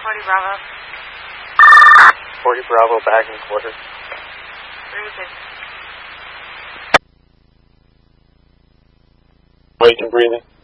40 Bravo. 40 Bravo, back in quarters. Breathing. Wake and breathing.